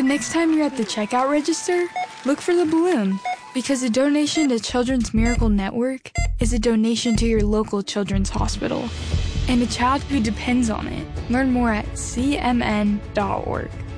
next time you're at the checkout register, look for the balloon, because a donation to Children's Miracle Network is a donation to your local children's hospital and a child who depends on it. Learn more at cmn.org.